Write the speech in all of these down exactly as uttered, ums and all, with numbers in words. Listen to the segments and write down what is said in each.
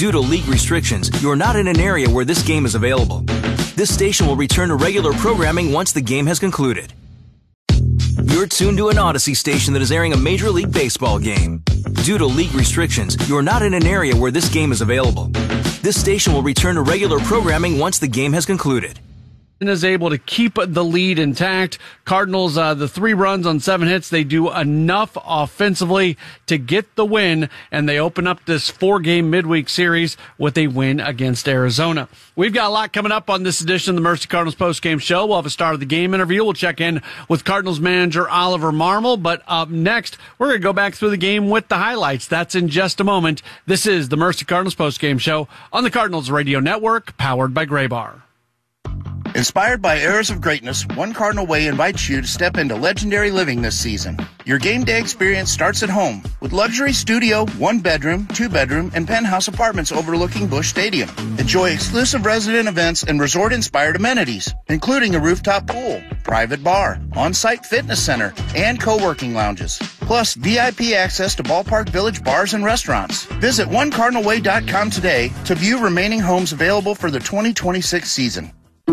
Due to league restrictions, you are not in an area where this game is available. This station will return to regular programming once the game has concluded. You're tuned to an Odyssey station that is airing a Major League Baseball game. Due to league restrictions, you are not in an area where this game is available. This station will return to regular programming once the game has concluded. Is able to keep the lead intact. Cardinals, uh, the three runs on seven hits, they do enough offensively to get the win, and they open up this four-game midweek series with a win against Arizona. We've got a lot coming up on this edition of the Mercy Cardinals postgame show. We'll have a start of the game interview. We'll check in with Cardinals manager Oliver Marmol, but up next, we're going to go back through the game with the highlights. That's in just a moment. This is the Mercy Cardinals postgame show on the Cardinals Radio Network, powered by Graybar. Inspired by eras of greatness, One Cardinal Way invites you to step into legendary living this season. Your game day experience starts at home with luxury studio, one bedroom, two bedroom, and penthouse apartments overlooking Busch Stadium. Enjoy exclusive resident events and resort inspired amenities, including a rooftop pool, private bar, on-site fitness center, and co-working lounges. Plus V I P access to Ballpark Village bars and restaurants. Visit one cardinal way dot com today to view remaining homes available for the twenty twenty-six season.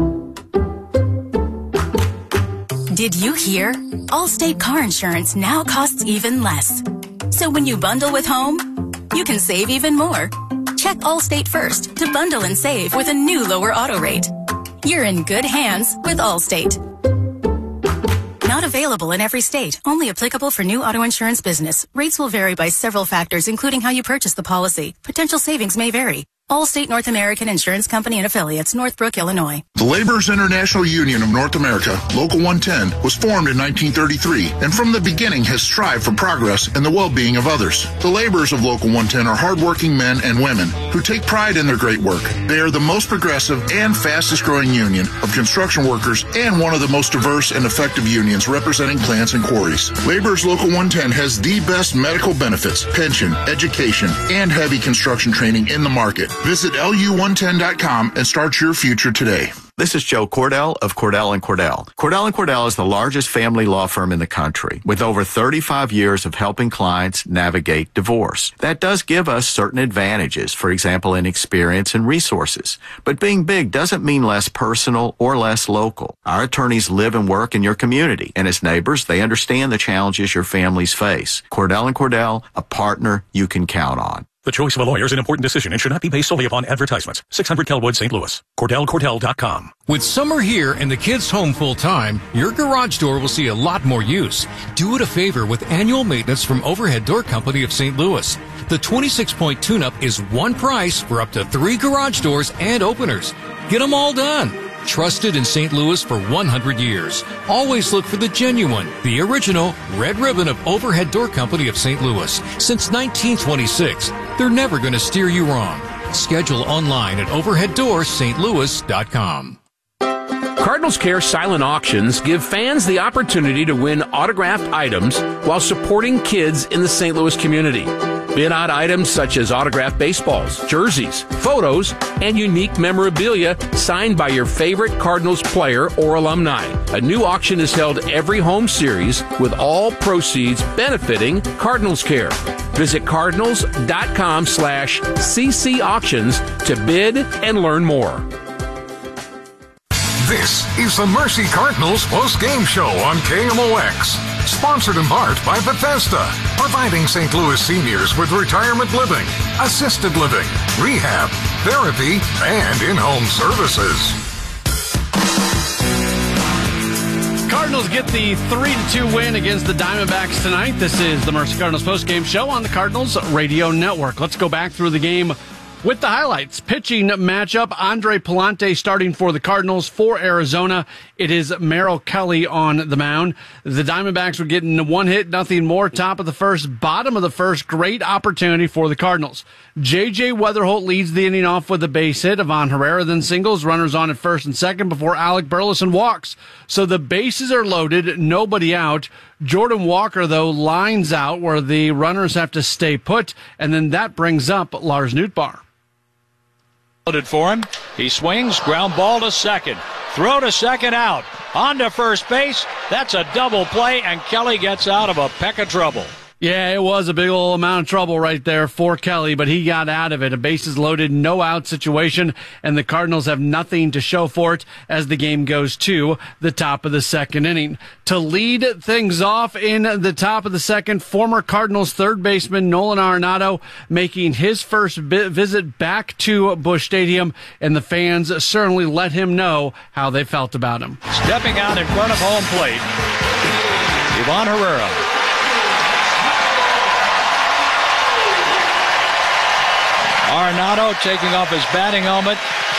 Did you hear? Allstate car insurance now costs even less. So when you bundle with home, you can save even more. Check Allstate first to bundle and save with a new lower auto rate. You're in good hands with Allstate. Not available in every state. Only applicable for new auto insurance business. Rates will vary by several factors, including how you purchase the policy. Potential savings may vary. Allstate North American Insurance Company and Affiliates, Northbrook, Illinois. The Laborers International Union of North America, Local one ten, was formed in nineteen thirty-three and from the beginning has strived for progress and the well-being of others. The laborers of Local one ten are hardworking men and women who take pride in their great work. They are the most progressive and fastest-growing union of construction workers and one of the most diverse and effective unions representing plants and quarries. Laborers Local one ten has the best medical benefits, pension, education, and heavy construction training in the market. Visit L U one ten dot com and start your future today. This is Joe Cordell of Cordell and Cordell. Cordell and Cordell is the largest family law firm in the country with over thirty-five years of helping clients navigate divorce. That does give us certain advantages, for example, in experience and resources. But being big doesn't mean less personal or less local. Our attorneys live and work in your community, and as neighbors, they understand the challenges your families face. Cordell and Cordell, a partner you can count on. The choice of a lawyer is an important decision and should not be based solely upon advertisements. six hundred Kelwood, Saint Louis. Cordell Cordell dot com. With summer here and the kids home full time, your garage door will see a lot more use. Do it a favor with annual maintenance from Overhead Door Company of Saint Louis. The twenty-six point tune-up is one price for up to three garage doors and openers. Get them all done. Trusted in Saint Louis for one hundred years. Always look for the genuine, the original Red Ribbon of Overhead Door Company of Saint Louis. Since nineteen twenty-six, they're never going to steer you wrong. Schedule online at overhead door st louis dot com. Cardinals Care Silent Auctions give fans the opportunity to win autographed items while supporting kids in the Saint Louis community. Bid on items such as autographed baseballs, jerseys, photos, and unique memorabilia signed by your favorite Cardinals player or alumni. A new auction is held every home series with all proceeds benefiting Cardinals Care. Visit cardinals.com slash cc auctions to bid and learn more. This is the Mercy Cardinals post-game show on K M O X. Sponsored in part by Bethesda, providing Saint Louis seniors with retirement living, assisted living, rehab, therapy, and in-home services. Cardinals get the three to two win against the Diamondbacks tonight. This is the Mercy Cardinals postgame show on the Cardinals Radio Network. Let's go back through the game with the highlights. Pitching matchup, Andre Palante starting for the Cardinals. For Arizona, it is Merrill Kelly on the mound. The Diamondbacks were getting one hit, nothing more. Top of the first, bottom of the first. Great opportunity for the Cardinals. J J Weatherholt leads the inning off with a base hit. Ivan Herrera then singles. Runners on at first and second before Alec Burleson walks. So the bases are loaded, nobody out. Jordan Walker, though, lines out where the runners have to stay put, and then that brings up Lars Nootbaar. Loaded for him. He swings, ground ball to second. Throw to second out. On to first base. That's a double play, and Kelly gets out of a peck of trouble. Yeah, it was a big old amount of trouble right there for Kelly, but he got out of it. A bases loaded, no out situation, and the Cardinals have nothing to show for it as the game goes to the top of the second inning. To lead things off in the top of the second, former Cardinals third baseman Nolan Arenado making his first visit back to Busch Stadium, and the fans certainly let him know how they felt about him. Stepping out in front of home plate, Ivan Herrera. Arenado taking off his batting helmet,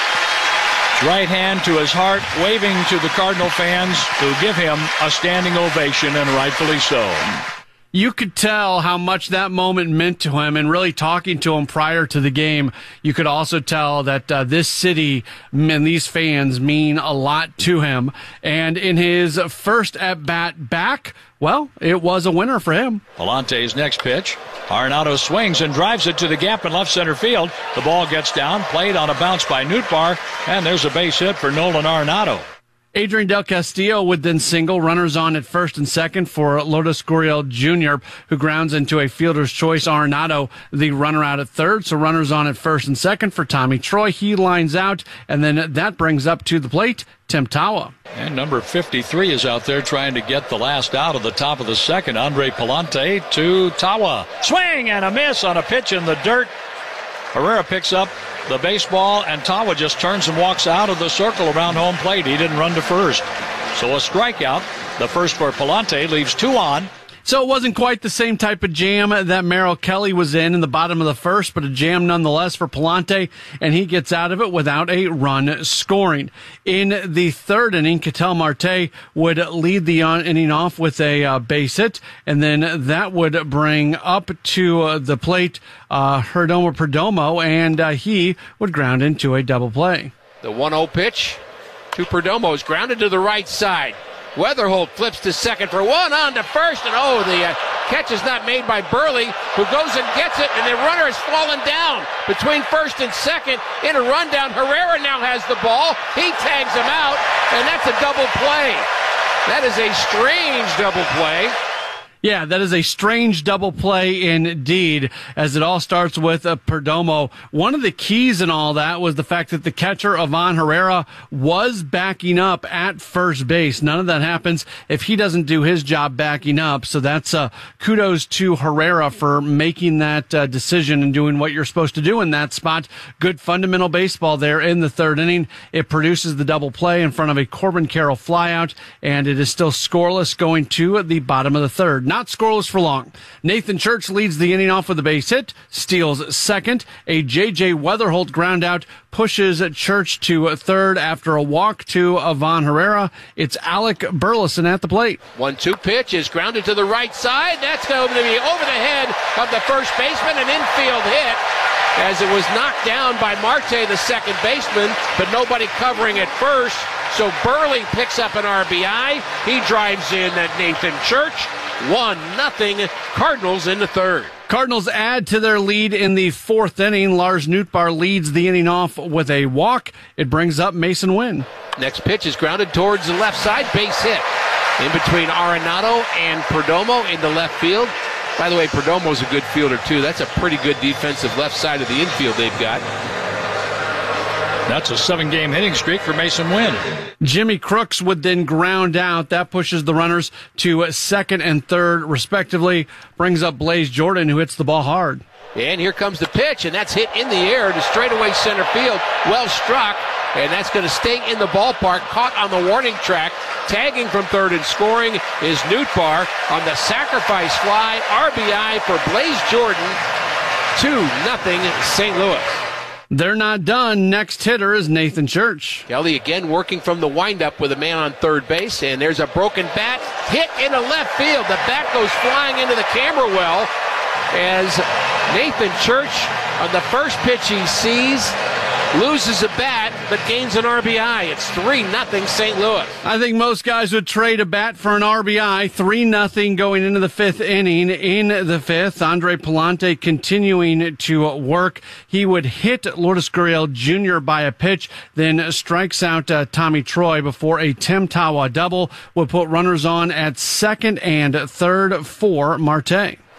his right hand to his heart, waving to the Cardinal fans who give him a standing ovation, and rightfully so. You could tell how much that moment meant to him, and really talking to him prior to the game, you could also tell that uh, this city and these fans mean a lot to him. And in his first at-bat back, well, it was a winner for him. Palante's next pitch. Arenado swings and drives it to the gap in left center field. The ball gets down, played on a bounce by Nootbaar, and there's a base hit for Nolan Arenado. Adrian Del Castillo would then single, runners on at first and second for Lourdes Gurriel Junior, who grounds into a fielder's choice. Arenado, the runner out at third, so runners on at first and second for Tommy Troy. He lines out, and then that brings up to the plate Tim Tawa. And number fifty-three is out there trying to get the last out of the top of the second. Andre Palante to Tawa. Swing and a miss on a pitch in the dirt. Herrera picks up the baseball, and Tawa just turns and walks out of the circle around home plate. He didn't run to first. So a strikeout. The first for Palante, leaves two on. So it wasn't quite the same type of jam that Merrill Kelly was in in the bottom of the first, but a jam nonetheless for Palante, and he gets out of it without a run scoring. In the third inning, Ketel Marte would lead the inning off with a uh, base hit, and then that would bring up to uh, the plate uh, Perdomo Perdomo, and uh, he would ground into a double play. The one oh pitch to Perdomo is grounded to the right side. Weatherholt flips to second for one, on to first, and oh, the uh, catch is not made by Burley, who goes and gets it, and the runner has fallen down between first and second in a rundown. Herrera now has the ball. He tags him out, and that's a double play. That is a strange double play. Yeah, that is a strange double play indeed, as it all starts with a Perdomo. One of the keys in all that was the fact that the catcher, Ivan Herrera, was backing up at first base. None of that happens if he doesn't do his job backing up. So that's uh, kudos to Herrera for making that uh, decision and doing what you're supposed to do in that spot. Good fundamental baseball there in the third inning. It produces the double play in front of a Corbin Carroll flyout, and it is still scoreless going to the bottom of the third. Not scoreless for long. Nathan Church leads the inning off with a base hit, steals second. A J J Weatherholt ground out pushes Church to third after a walk to Ivan Herrera. It's Alec Burleson at the plate. one two pitch is grounded to the right side. That's going to be over the head of the first baseman, an infield hit, as it was knocked down by Marte, the second baseman, but nobody covering at first. So Burley picks up an R B I. He drives in at Nathan Church. One nothing Cardinals in the third. Cardinals add to their lead in the fourth inning. Lars Nootbaar leads the inning off with a walk. It brings up Mason Wynn. Next pitch is grounded towards the left side, base hit. In between Arenado and Perdomo in the left field. By the way, Perdomo's a good fielder too. That's a pretty good defensive left side of the infield they've got. That's a seven-game hitting streak for Mason Wynn. Jimmy Crooks would then ground out. That pushes the runners to second and third, respectively. Brings up Blaze Jordan, who hits the ball hard. And here comes the pitch, and that's hit in the air to straightaway center field. Well struck, and that's going to stay in the ballpark. Caught on the warning track. Tagging from third and scoring is Nootbaar on the sacrifice fly. R B I for Blaze Jordan. two nothing Saint Louis. They're not done. Next hitter is Nathan Church. Kelly again working from the windup with a man on third base, and there's a broken bat hit into left field. The bat goes flying into the camera well as Nathan Church, on the first pitch he sees, loses a bat but gains an R B I. It's three nothing Saint Louis. I think most guys would trade a bat for an R B I. three nothing going into the fifth inning. In the fifth, Andre Palante continuing to work. He would hit Lourdes Gurriel Junior by a pitch, then strikes out uh, Tommy Troy before a Tim Tawa double would put runners on at second and third for Marte.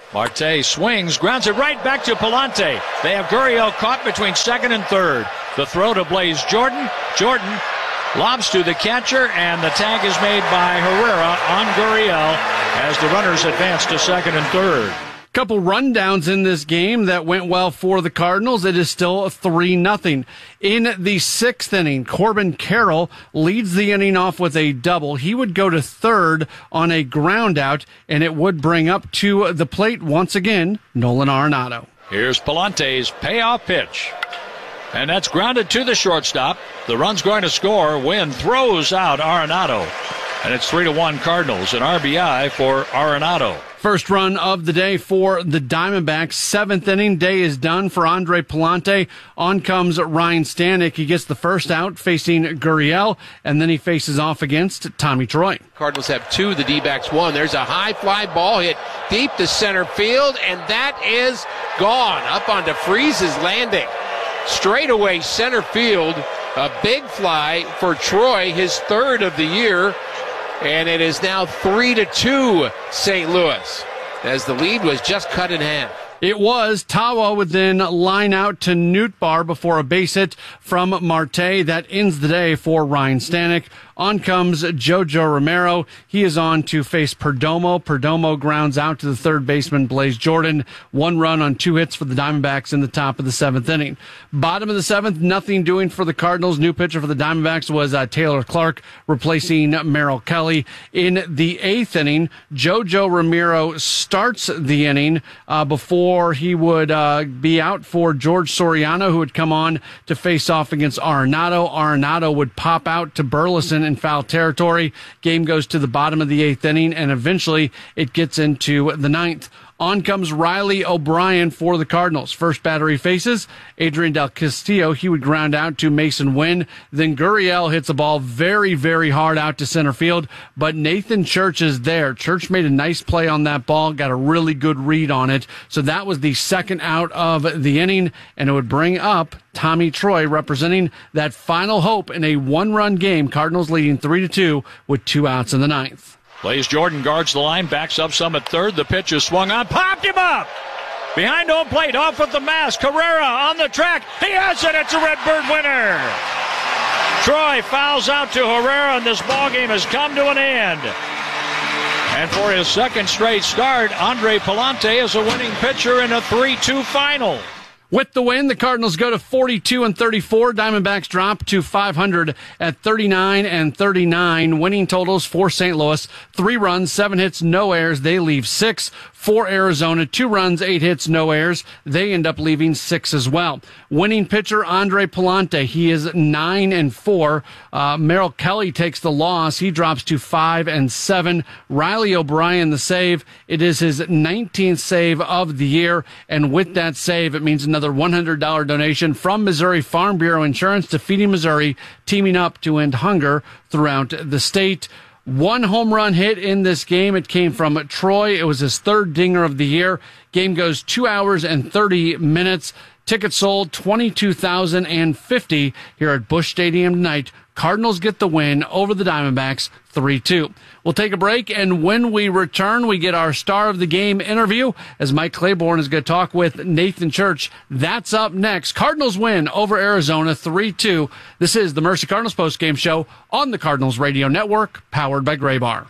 Marte swings, grounds it right back to Palante. They have Gurriel caught between second and third. The throw to Blaze Jordan. Jordan lobs to the catcher, and the tag is made by Herrera on Gurriel as the runners advance to second and third. Couple rundowns in this game that went well for the Cardinals. It is still three nothing. In the sixth inning, Corbin Carroll leads the inning off with a double. He would go to third on a ground out, and it would bring up to the plate once again Nolan Arenado. Here's Palante's payoff pitch. And that's grounded to the shortstop. The run's going to score. Wynn throws out Arenado. And it's three to one Cardinals. An R B I for Arenado. First run of the day for the Diamondbacks. Seventh inning, day is done for Andre Palante. On comes Ryan Stanek. He gets the first out facing Gurriel, and then he faces off against Tommy Troy. Cardinals have two, the D-backs one. There's a high fly ball hit deep to center field, and that is gone. Up onto Freese's landing. Straightaway center field. A big fly for Troy, his third of the year. And it is now three to two Saint Louis, as the lead was just cut in half. It was. Tawa would then line out to Nootbaar before a base hit from Marte. That ends the day for Ryan Stanek. On comes Jojo Romero. He is on to face Perdomo. Perdomo grounds out to the third baseman, Blaze Jordan. One run on two hits for the Diamondbacks in the top of the seventh inning. Bottom of the seventh, nothing doing for the Cardinals. New pitcher for the Diamondbacks was uh, Taylor Clark, replacing Merrill Kelly. In the eighth inning, Jojo Romero starts the inning uh, before he would uh, be out for George Soriano, who would come on to face off against Arenado. Arenado would pop out to Burleson in foul territory. Game goes to the bottom of the eighth inning, and eventually it gets into the ninth. On comes Riley O'Brien for the Cardinals. First batter he faces Adrian Del Castillo. He would ground out to Mason Wynn. Then Gurriel hits a ball very, very hard out to center field, but Nathan Church is there. Church made a nice play on that ball, got a really good read on it. So that was the second out of the inning, and it would bring up Tommy Troy, representing that final hope in a one-run game. Cardinals leading three to two with two outs in the ninth. Blaze Jordan guards the line, backs up some at third. The pitch is swung on, popped him up. Behind home plate, off with the mask. Carrera on the track. He has it. It's a Redbird winner. Troy fouls out to Herrera, and this ballgame has come to an end. And for his second straight start, Andre Palante is a winning pitcher in a three two final. With the win, the Cardinals go to forty-two and thirty-four. Diamondbacks drop to five hundred at thirty-nine and thirty-nine. Winning totals for Saint Louis: three runs, seven hits, no errors. They leave six. For Arizona, two runs, eight hits, no errors. They end up leaving six as well. Winning pitcher Andre Palante, he is nine and four. Uh, Merrill Kelly takes the loss. He drops to five and seven. Riley O'Brien the save. It is his nineteenth save of the year, and with that save, it means another one hundred dollars donation from Missouri Farm Bureau Insurance to Feeding Missouri, teaming up to end hunger throughout the state. One home run hit in this game. It came from Troy. It was his third dinger of the year. Game goes two hours and thirty minutes. Tickets sold twenty-two thousand fifty here at Busch Stadium tonight. Cardinals get the win over the Diamondbacks three two. We'll take a break, and when we return, we get our Star of the Game interview as Mike Claiborne is going to talk with Nathan Church. That's up next. Cardinals win over Arizona three two. This is the Mercy Cardinals postgame show on the Cardinals Radio Network, powered by Gray Bar.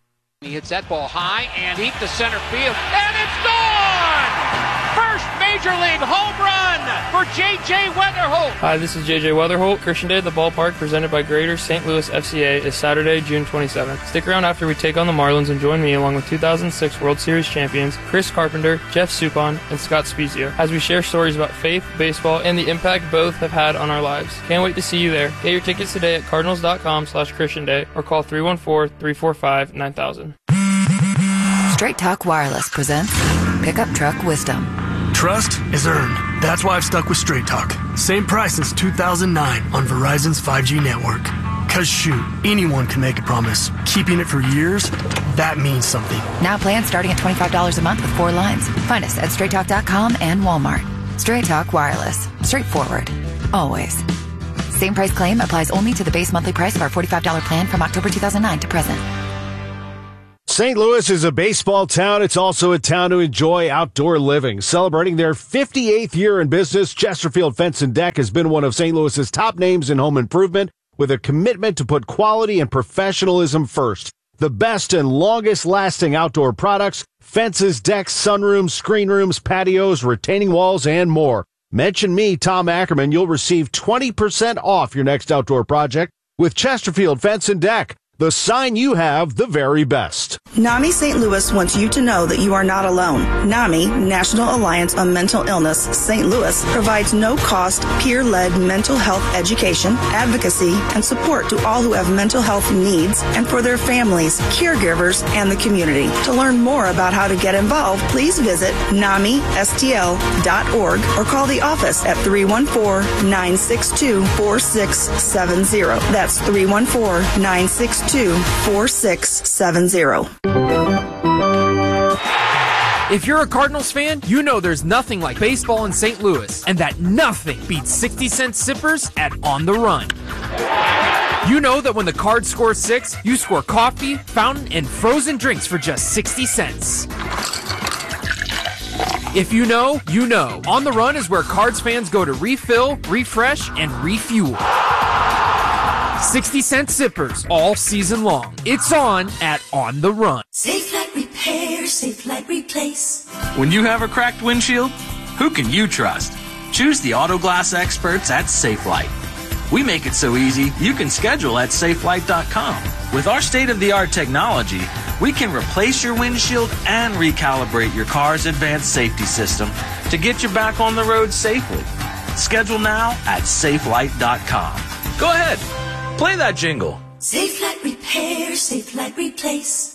He hits that ball high and deep to center field, and it's gone! First Major League home run for J J Weatherholt. Hi, this is J J Weatherholt. Christian Day at the ballpark, presented by Greater Saint Louis F C A, is Saturday, June twenty-seventh. Stick around after we take on the Marlins and join me along with two thousand six World Series champions Chris Carpenter, Jeff Suppan, and Scott Spezio as we share stories about faith, baseball, and the impact both have had on our lives. Can't wait to see you there. Get your tickets today at cardinals.com slash Christian Day or call three one four, three four five, nine thousand. Straight Talk Wireless presents Pickup Truck Wisdom. Trust is earned. That's why I've stuck with Straight Talk. Same price since two thousand nine on Verizon's five G network. Cause shoot, anyone can make a promise. Keeping it for years, that means something. Now plans starting at twenty-five dollars a month with four lines. Find us at straight talk dot com and Walmart. Straight Talk Wireless. Straightforward. Always. Same price claim applies only to the base monthly price of our forty-five dollars plan from October two thousand nine to present. Saint Louis is a baseball town. It's also a town to enjoy outdoor living. Celebrating their fifty-eighth year in business, Chesterfield Fence and Deck has been one of Saint Louis's top names in home improvement with a commitment to put quality and professionalism first. The best and longest-lasting outdoor products, fences, decks, sunrooms, screen rooms, patios, retaining walls, and more. Mention me, Tom Ackerman. You'll receive twenty percent off your next outdoor project with Chesterfield Fence and Deck. The sign you have, the very best. NAMI Saint Louis wants you to know that you are not alone. NAMI, National Alliance on Mental Illness, Saint Louis, provides no-cost, peer-led mental health education, advocacy, and support to all who have mental health needs and for their families, caregivers, and the community. To learn more about how to get involved, please visit nami s t l dot org or call the office at three one four, nine six two, four six seven zero. That's three one four, nine six two, four six seven zero. If you're a Cardinals fan, you know there's nothing like baseball in Saint Louis, and that nothing beats sixty cent sippers at On the Run. You know that when the Cards score six, you score coffee, fountain, and frozen drinks for just sixty cents. If you know, you know. On the Run is where Cards fans go to refill, refresh, and refuel. sixty cent sippers all season long. It's on at On the Run. Safe Light Repair, Safe Light Replace. When you have a cracked windshield, who can you trust? Choose the Auto Glass experts at Safe Light. We make it so easy, you can schedule at safe light dot com. With our state-of-the-art technology, we can replace your windshield and recalibrate your car's advanced safety system to get you back on the road safely. Schedule now at safe light dot com. Go ahead. Play that jingle. Safe Light Repair, Safe Light Replace.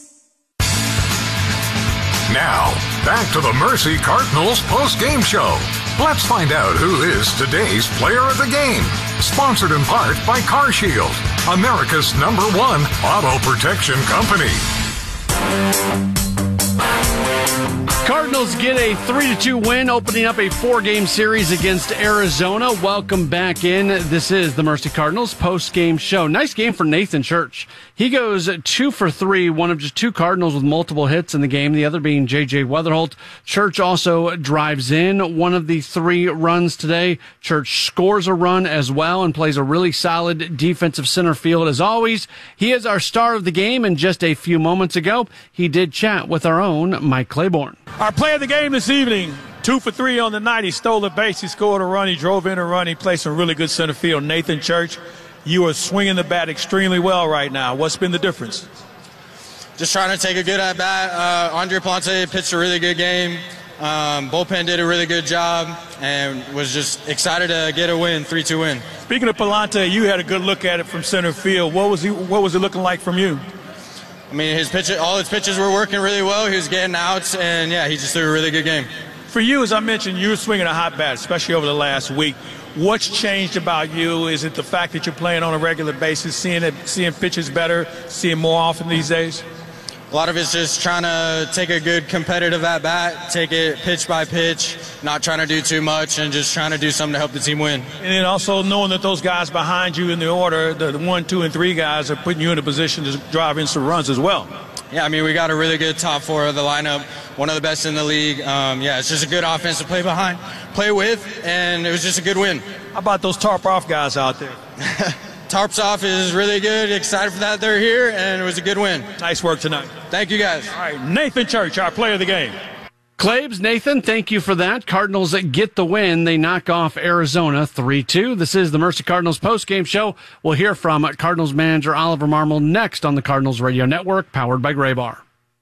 Now, back to the Mercy Cardinals post-game show. Let's find out who is today's player of the game. Sponsored in part by Car Shield, America's number one auto protection company. Cardinals get a three to two win, opening up a four-game series against Arizona. Welcome back in. This is the Mercy Cardinals post-game show. Nice game for Nathan Church. He goes two for three, one of just two Cardinals with multiple hits in the game, the other being J J Weatherholt. Church also drives in one of the three runs today. Church scores a run as well and plays a really solid defensive center field as always. He is our star of the game, and just a few moments ago, he did chat with our own Mike Claiborne. Our player of the game this evening, two for three on the night. He stole a base. He scored a run. He drove in a run. He played some really good center field. Nathan Church, you are swinging the bat extremely well right now. What's been the difference? Just trying to take a good at bat. Uh, Andre Palante pitched a really good game. Um, bullpen did a really good job and was just excited to get a win, three two win. Speaking of Palante, you had a good look at it from center field. What was he? What was it looking like from you? I mean, his pitch, all his pitches were working really well. He was getting outs, and, yeah, he just threw a really good game. For you, as I mentioned, you were swinging a hot bat, especially over the last week. What's changed about you? Is it the fact that you're playing on a regular basis, seeing it, seeing pitches better, seeing more often these days? A lot of it's just trying to take a good competitive at-bat, take it pitch by pitch, not trying to do too much, and just trying to do something to help the team win. And then also knowing that those guys behind you in the order, the one, two, and three guys, are putting you in a position to drive in some runs as well. Yeah, I mean, we got a really good top four of the lineup, one of the best in the league. Um, yeah, it's just a good offense to play behind, play with, and it was just a good win. How about those tarp-off guys out there? Tarps off is really good. Excited for that they're here, and it was a good win. Nice work tonight. Thank you, guys. All right, Nathan Church, our player of the game. Claibs, Nathan, thank you for that. Cardinals get the win. They knock off Arizona three two. This is the Mercy Cardinals postgame show. We'll hear from Cardinals manager Oliver Marmol next on the Cardinals Radio Network, powered by Graybar.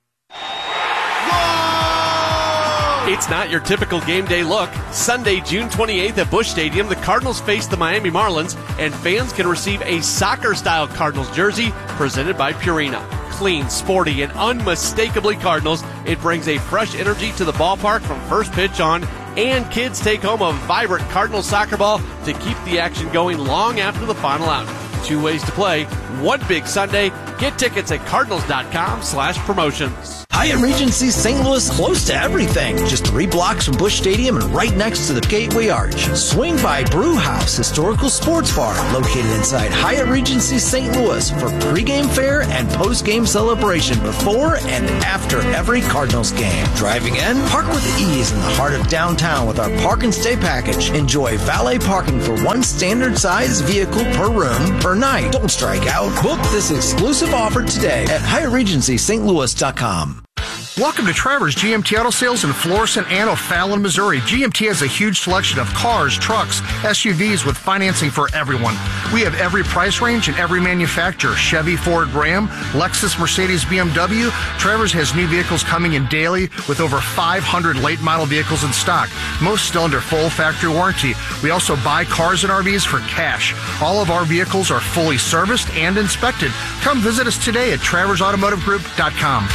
It's not your typical game day look. Sunday, June twenty-eighth at Busch Stadium, the Cardinals face the Miami Marlins, and fans can receive a soccer-style Cardinals jersey presented by Purina. Clean, sporty, and unmistakably Cardinals, it brings a fresh energy to the ballpark from first pitch on, and kids take home a vibrant Cardinals soccer ball to keep the action going long after the final out. Two ways to play, one big Sunday. Get tickets at cardinals dot com slash promotions. Hyatt Regency Saint Louis, close to everything. Just three blocks from Busch Stadium and right next to the Gateway Arch. Swing by Brew House Historical Sports Bar, located inside Hyatt Regency Saint Louis for pregame fare and postgame celebration before and after every Cardinals game. Driving in, park with ease in the heart of downtown with our Park and Stay package. Enjoy valet parking for one standard size vehicle per room per night. Don't strike out. Book this exclusive offer today at Hyatt Regency St Louis dot com. Welcome to Travers G M T Auto Sales in Florissant and O'Fallon, Missouri. G M T has a huge selection of cars, trucks, S U Vs with financing for everyone. We have every price range and every manufacturer. Chevy, Ford, Ram, Lexus, Mercedes, B M W. Travers has new vehicles coming in daily with over five hundred late model vehicles in stock, most still under full factory warranty. We also buy cars and R Vs for cash. All of our vehicles are fully serviced and inspected. Come visit us today at Travers Automotive Group dot com.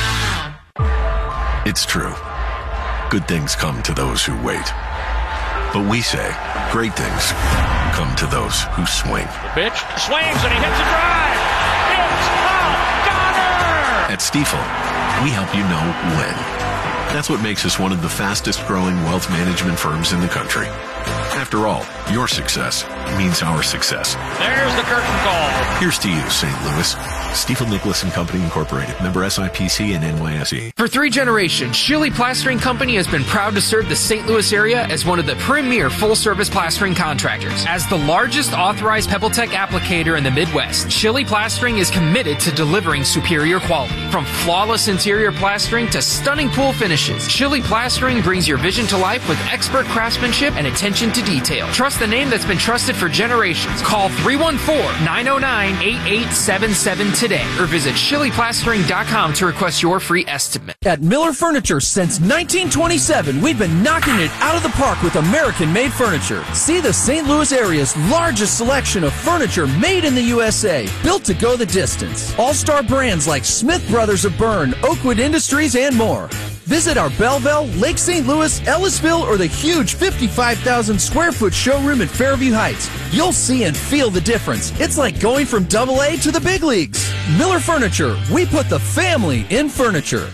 It's true. Good things come to those who wait. But we say great things come to those who swing. The pitch swings and he hits a drive. It's a goner! At Stifel, we help you know when. That's what makes us one of the fastest growing wealth management firms in the country. After all, your success means our success. There's the curtain call. Here's to you, Saint Louis. Stifel Nicholas and Company Incorporated, member S I P C and N Y S E. For three generations, Shilly Plastering Company has been proud to serve the Saint Louis area as one of the premier full-service plastering contractors. As the largest authorized PebbleTech applicator in the Midwest, Shilly Plastering is committed to delivering superior quality. From flawless interior plastering to stunning pool finishes, Shilly Plastering brings your vision to life with expert craftsmanship and attention to detail. Trust the name that's been trusted for generations. Call three one four, nine oh nine, eight eight seven seven today or visit Shilly Plastering dot com to request your free estimate. At Miller Furniture since nineteen twenty-seven, we've been knocking it out of the park with American-made furniture. See the Saint Louis area's largest selection of furniture made in the U S A, built to go the distance. All-star brands like Smith Brothers of Bern, Oakwood Industries, and more. Visit our Belleville, Lake Saint Louis, Ellisville, or the huge fifty-five thousand square foot showroom at Fairview Heights. You'll see and feel the difference. It's like going from double A to the big leagues. Miller Furniture, we put the family in furniture.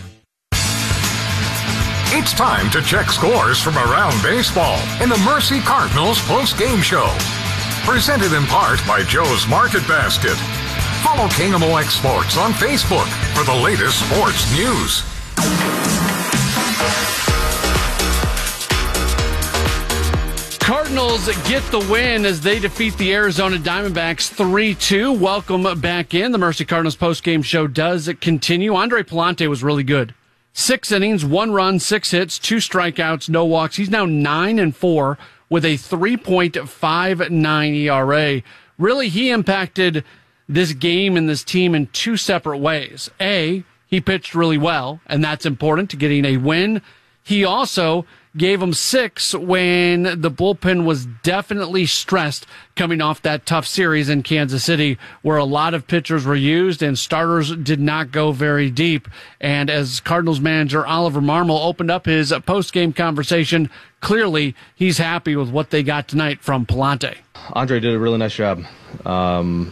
It's time to check scores from around baseball in the Mercy Cardinals post-game show. Presented in part by Joe's Market Basket. Follow K M O X Sports on Facebook for the latest sports news. Cardinals get the win as they defeat the Arizona Diamondbacks three two. Welcome back in. The Mercy Cardinals postgame show does continue. Andre Palante was really good. Six innings, one run, six hits, two strikeouts, no walks. He's now nine and four with a three point five nine E R A. Really, he impacted this game and this team in two separate ways. A, he pitched really well, and that's important to getting a win. He also gave him six when the bullpen was definitely stressed coming off that tough series in Kansas City where a lot of pitchers were used and starters did not go very deep. And as Cardinals manager Oliver Marmol opened up his post-game conversation, clearly he's happy with what they got tonight from Palante. Andre did a really nice job. Um,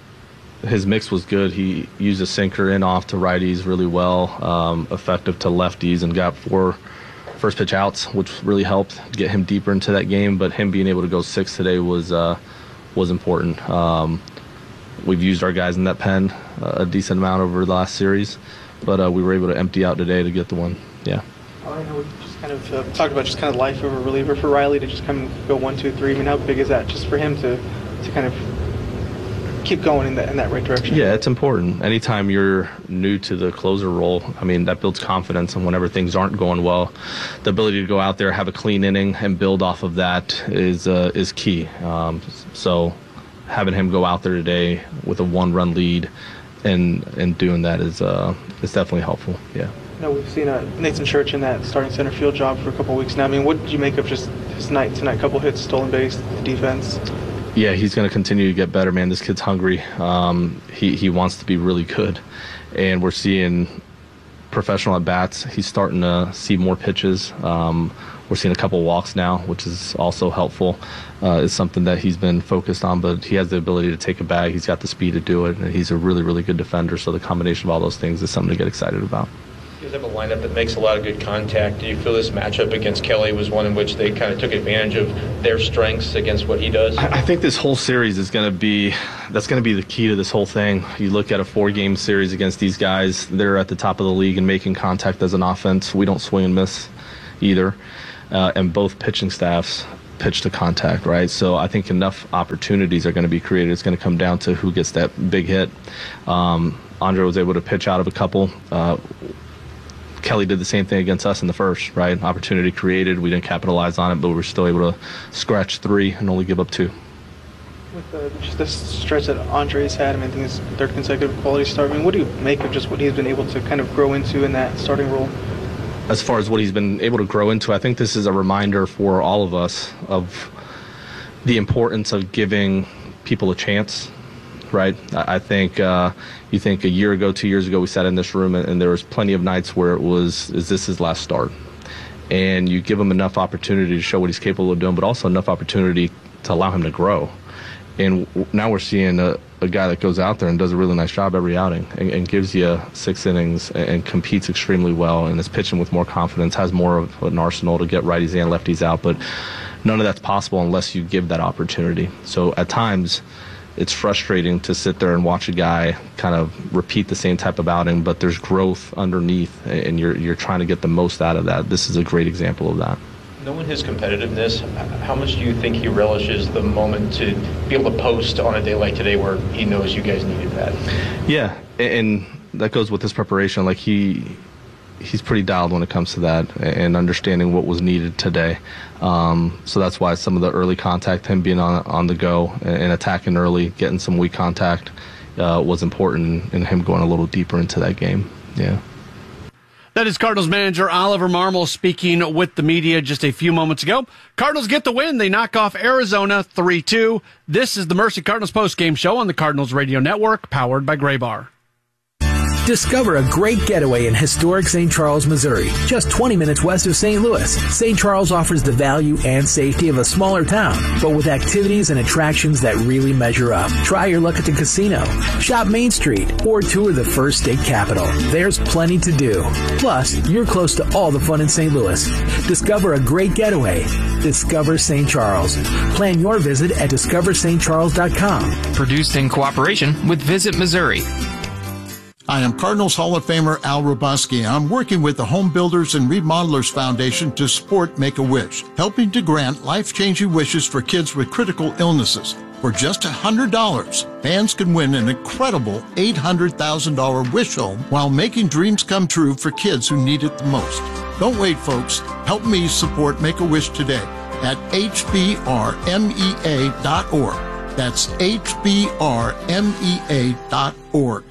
his mix was good. He used a sinker in off to righties really well, um, effective to lefties, and got four first pitch outs, which really helped get him deeper into that game. But him being able to go six today was uh, was important. Um, we've used our guys in that pen uh, a decent amount over the last series, but uh, we were able to empty out today to get the one. Yeah. I know we just kind of uh, talked about just kind of life of a reliever for Riley to just come and go one, two, three. I mean, how big is that just for him to to kind of keep going in that in that right direction? Yeah, it's important. Anytime you're new to the closer role, I mean, that builds confidence, and whenever things aren't going well, the ability to go out there, have a clean inning, and build off of that is uh, is key. Um, so having him go out there today with a one-run lead and and doing that is uh, is definitely helpful. Yeah. No, we've seen uh, Nathan Church in that starting center field job for a couple of weeks now. I mean, what did you make of just his night tonight? Couple hits, stolen base, the defense. Yeah, he's going to continue to get better, man. This kid's hungry. Um, he, he wants to be really good. And we're seeing professional at-bats. He's starting to see more pitches. Um, we're seeing a couple walks now, which is also helpful. Uh, it's something that he's been focused on, but he has the ability to take a bag. He's got the speed to do it, and he's a really, really good defender. So the combination of all those things is something to get excited about. You guys have a lineup that makes a lot of good contact. Do you feel this matchup against Kelly was one in which they kind of took advantage of their strengths against what he does? I think this whole series is going to be, that's going to be the key to this whole thing. You look at a four-game series against these guys, they're at the top of the league and making contact as an offense. We don't swing and miss either. Uh, and both pitching staffs pitch to contact, right? So I think enough opportunities are going to be created. It's going to come down to who gets that big hit. Um, Andre was able to pitch out of a couple. Uh, Kelly did the same thing against us in the first, right? Opportunity created. We didn't capitalize on it, but we were still able to scratch three and only give up two. With uh, just this stretch that Andre's had, I mean, I think it's third consecutive quality start. I mean, what do you make of just what he's been able to kind of grow into in that starting role? As far as what he's been able to grow into, I think this is a reminder for all of us of the importance of giving people a chance. Right. I think uh, you think a year ago, two years ago, we sat in this room and, and there was plenty of nights where it was, is this his last start? And you give him enough opportunity to show what he's capable of doing, but also enough opportunity to allow him to grow. And now we're seeing a, a guy that goes out there and does a really nice job every outing and, and gives you six innings and, and competes extremely well and is pitching with more confidence, has more of an arsenal to get righties and lefties out. But none of that's possible unless you give that opportunity. So at times, it's frustrating to sit there and watch a guy kind of repeat the same type of outing, but there's growth underneath, and you're you're trying to get the most out of that. This is a great example of that. Knowing his competitiveness, how much do you think he relishes the moment to be able to post on a day like today where he knows you guys needed that? Yeah, and that goes with his preparation. Like he he's pretty dialed when it comes to that and understanding what was needed today. Um, so that's why some of the early contact, him being on on the go and attacking early, getting some weak contact uh, was important in him going a little deeper into that game. Yeah. That is Cardinals manager Oliver Marmol speaking with the media just a few moments ago. Cardinals get the win. They knock off Arizona three two. This is the Mercy Cardinals postgame show on the Cardinals Radio Network, powered by Gray Bar. Discover a great getaway in historic Saint Charles, Missouri, just twenty minutes west of Saint Louis. Saint Charles offers the value and safety of a smaller town, but with activities and attractions that really measure up. Try your luck at the casino, shop Main Street, or tour the first state capital. There's plenty to do. Plus, you're close to all the fun in Saint Louis. Discover a great getaway. Discover Saint Charles. Plan your visit at discover st charles dot com. Produced in cooperation with Visit Missouri. I am Cardinals Hall of Famer Al Robuski. I'm working with the Home Builders and Remodelers Foundation to support Make-A-Wish, helping to grant life-changing wishes for kids with critical illnesses. For just one hundred dollars, fans can win an incredible eight hundred thousand dollars wish home while making dreams come true for kids who need it the most. Don't wait, folks. Help me support Make-A-Wish today at h b r mea dot org. That's h b r mea dot org.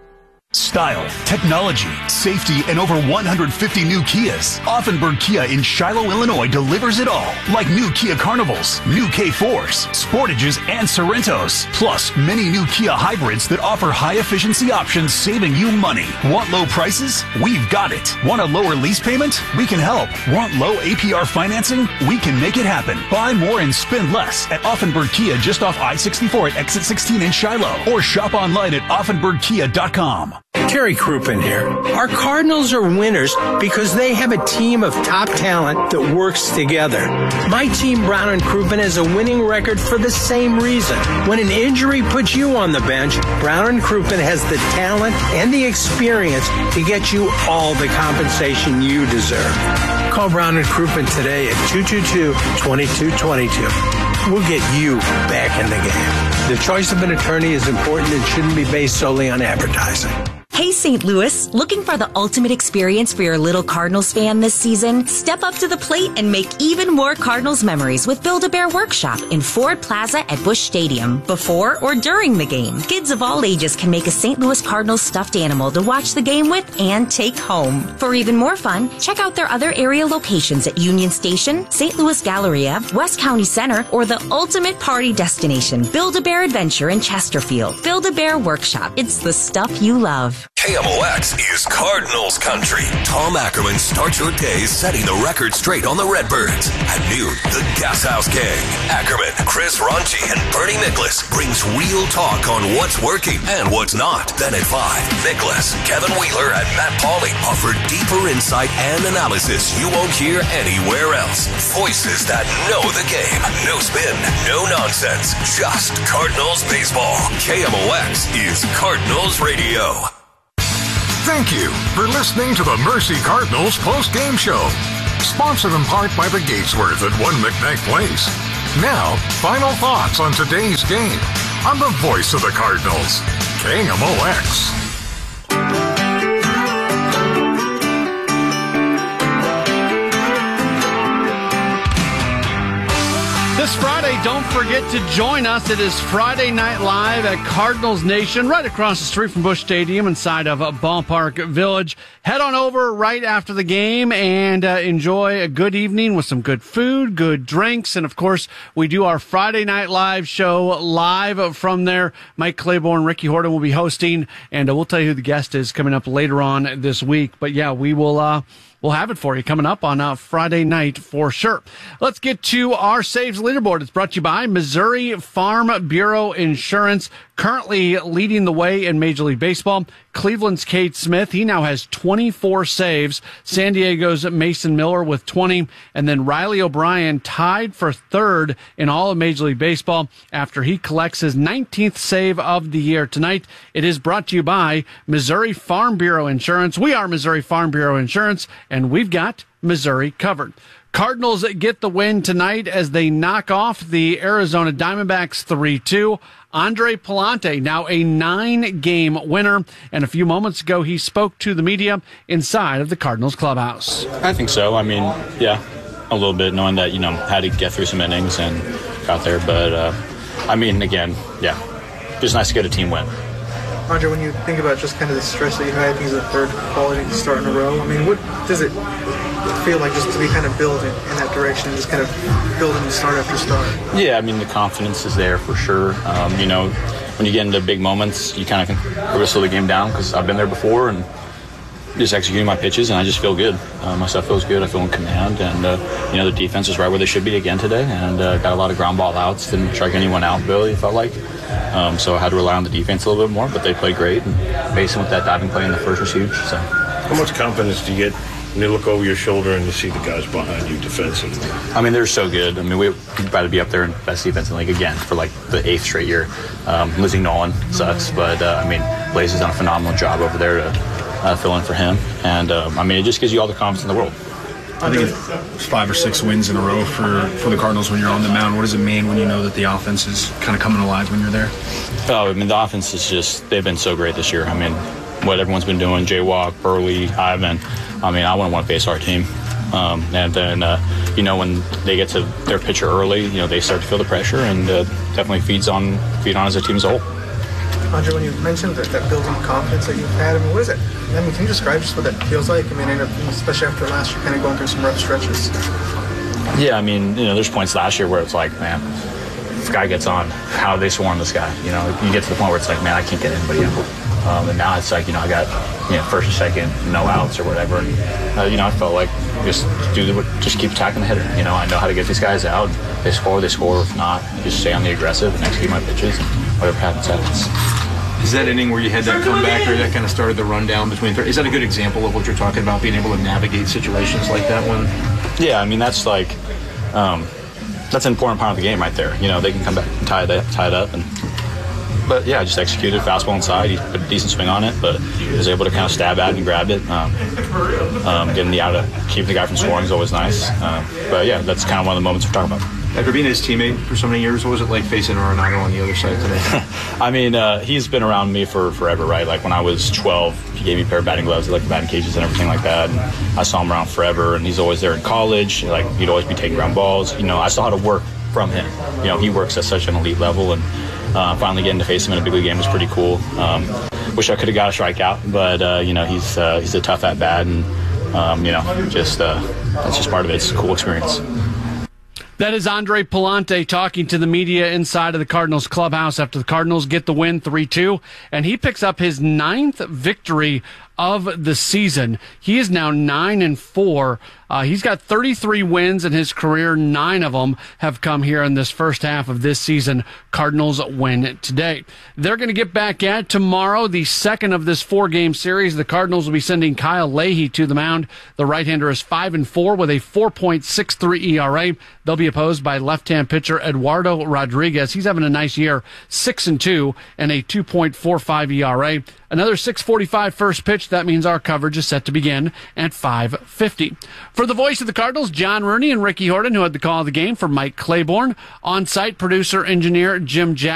Style, technology, safety, and over one hundred fifty new Kias. Offenburg Kia in Shiloh, Illinois delivers it all, like new Kia Carnivals, new K fours, Sportages, and Sorrentos. Plus, many new Kia hybrids that offer high-efficiency options, saving you money. Want low prices? We've got it. Want a lower lease payment? We can help. Want low A P R financing? We can make it happen. Buy more and spend less at Offenburg Kia just off I sixty-four at exit sixteen in Shiloh, or shop online at offenburg kia dot com. Terry Crouppen here. Our Cardinals are winners because they have a team of top talent that works together. My team, Brown and Crouppen, has a winning record for the same reason. When an injury puts you on the bench, Brown and Crouppen has the talent and the experience to get you all the compensation you deserve. Call Brown and Crouppen today at two two two, two two two two. We'll get you back in the game. The choice of an attorney is important and shouldn't be based solely on advertising. Hey, Saint Louis, looking for the ultimate experience for your little Cardinals fan this season? Step up to the plate and make even more Cardinals memories with Build-A-Bear Workshop in Ford Plaza at Busch Stadium, before or during the game. Kids of all ages can make a Saint Louis Cardinals stuffed animal to watch the game with and take home. For even more fun, check out their other area locations at Union Station, Saint Louis Galleria, West County Center, or the ultimate party destination, Build-A-Bear Adventure in Chesterfield. Build-A-Bear Workshop. It's the stuff you love. K M O X is Cardinals country. Tom Ackerman starts your day setting the record straight on the Redbirds. At noon, the Gas House Gang. Ackerman, Chris Ronchi, and Bernie Nicholas brings real talk on what's working and what's not. Then at five, Nicholas, Kevin Wheeler, and Matt Pauley offer deeper insight and analysis you won't hear anywhere else. Voices that know the game. No spin, no nonsense. Just Cardinals baseball. K M O X is Cardinals Radio. Thank you for listening to the Mercy Cardinals post-game show. Sponsored in part by the Gatesworth at One McKnight Place. Now, final thoughts on today's game on the voice of the Cardinals, K M O X. This Friday, don't forget to join us. It is Friday Night Live at Cardinals Nation, right across the street from Busch Stadium inside of Ballpark Village. Head on over right after the game and uh, enjoy a good evening with some good food, good drinks, and of course, we do our Friday Night Live show live from there. Mike Claiborne, Ricky Horton will be hosting, and uh, we'll tell you who the guest is coming up later on this week. But yeah, we will... Uh, We'll have it for you coming up on uh, Friday night for sure. Let's get to our Saves Leaderboard. It's brought to you by Missouri Farm Bureau Insurance, currently leading the way in Major League Baseball. Cleveland's Cade Smith, he now has twenty-four saves. San Diego's Mason Miller with twenty. And then Riley O'Brien tied for third in all of Major League Baseball after he collects his nineteenth save of the year tonight. It is brought to you by Missouri Farm Bureau Insurance. We are Missouri Farm Bureau Insurance, and we've got Missouri covered. Cardinals get the win tonight as they knock off the Arizona Diamondbacks three two. Andre Pallante, now a nine-game winner, and a few moments ago he spoke to the media inside of the Cardinals clubhouse. I think so. I mean, yeah, a little bit, knowing that, you know, had to get through some innings and got there. But, uh, I mean, again, yeah, just nice to get a team win. Andre, when you think about just kind of the stress that you had, I think it's the third quality start in a row. I mean, what does it feel like just to be kind of building in that direction, just kind of building the start after start? Yeah, I mean, the confidence is there for sure. Um, you know, when you get into big moments, you kind of can whistle the game down because I've been there before and just executing my pitches, and I just feel good. Uh, my stuff feels good. I feel in command, and, uh, you know, the defense is right where they should be again today, and uh, got a lot of ground ball outs. Didn't strike anyone out, really, it felt like. Um, so I had to rely on the defense a little bit more, but they played great. And Mason with that diving play in the first was huge. So, how much confidence do you get when you look over your shoulder and you see the guys behind you defensively? I mean, they're so good. I mean, we'd rather be up there in best defense in the league again for like the eighth straight year. Um, losing Nolan sucks, but uh, I mean, Blaze has done a phenomenal job over there to uh, fill in for him. And um, I mean, it just gives you all the confidence in the world. I think it's five or six wins in a row for, for the Cardinals when you're on the mound. What does it mean when you know that the offense is kind of coming alive when you're there? Oh, I mean, the offense is just, they've been so great this year. I mean, what everyone's been doing, J-Walk, Burley, Ivan, I mean, I wouldn't want to face our team. Um, and then, uh, you know, when they get to their pitcher early, you know, they start to feel the pressure, and uh, definitely feeds on, feed on as a team as a whole. Andre, when you mentioned that, that building confidence that you've had, I mean, what is it? I mean, can you describe just what that feels like? I mean, especially after last year, kind of going through some rough stretches. Yeah, I mean, you know, there's points last year where it's like, man, this guy gets on, how do they swarm this guy? You know, you get to the point where it's like, man, I can't get anybody out. Um, and now it's like, you know, I got, you know, first or second, no outs or whatever. And, uh, you know, I felt like just do the, just keep attacking the hitter. You know, I know how to get these guys out. They score, they score. If not, just stay on the aggressive and execute my pitches. And whatever happens, happens. Is that inning where you had that comeback, or that kind of started the rundown between? Th- is that a good example of what you're talking about, being able to navigate situations like that one? Yeah, I mean, that's like, um, that's an important part of the game right there. You know, they can come back and tie it up, tie it up, and but yeah, just executed fastball inside. He put a decent swing on it, but he was able to kind of stab at it and grab it. Um, um, getting the out of keeping the guy from scoring is always nice. Um, but yeah, that's kind of one of the moments we're talking about. After being his teammate for so many years, what was it like facing Arenado on the other side today? I mean, uh, he's been around me for forever, right? Like when I was twelve, he gave me a pair of batting gloves, like the batting cages and everything like that. And I saw him around forever, and he's always there in college. Like he'd always be taking ground balls. You know, I saw how to work from him. You know, he works at such an elite level, and uh, finally getting to face him in a big league game was pretty cool. Um, wish I could have got a strikeout, but uh, you know, he's uh, he's a tough at bat, and um, you know, just uh, that's just part of it. It's a cool experience. That is Andre Palante talking to the media inside of the Cardinals clubhouse after the Cardinals get the win three two, and he picks up his ninth victory of the season. He is now nine and four. Uh, he's got thirty-three wins in his career. Nine of them have come here in this first half of this season. Cardinals win today. They're going to get back at tomorrow, the second of this four-game series. The Cardinals will be sending Kyle Leahy to the mound. The right-hander is five and four with a four point six three E R A. They'll be opposed by left-hand pitcher Eduardo Rodriguez. He's having a nice year, six and two and a two point four five E R A. Another six forty-five first pitch. That means our coverage is set to begin at five fifty. For the voice of the Cardinals, John Rooney and Ricky Horton, who had the call of the game, for Mike Claiborne, on-site producer engineer Jim Jackson.